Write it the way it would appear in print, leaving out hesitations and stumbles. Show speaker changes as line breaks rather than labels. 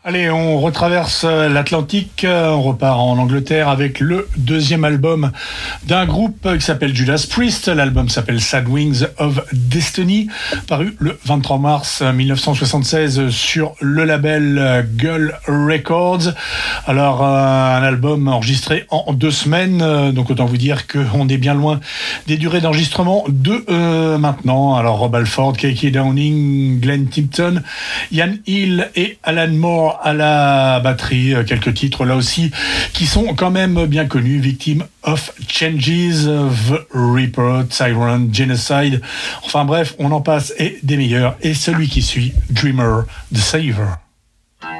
Allez, on retraverse l'Atlantique, on repart en Angleterre avec le deuxième album d'un groupe qui s'appelle Judas Priest. L'album s'appelle Sad Wings of Destiny, paru le 23 mars 1976 sur le label Gull Records. Alors, un album enregistré en 2 semaines, donc autant vous dire qu'on est bien loin des durées d'enregistrement de maintenant. Alors, Rob Halford, K.K. Downing, Glenn Tipton, Ian Hill et Alan Moore à la batterie, quelques titres là aussi qui sont quand même bien connus: Victim of Changes, The Reaper, Tyrant, Genocide, enfin bref, on en passe et des meilleurs, et celui qui suit, Dreamer, The Saver.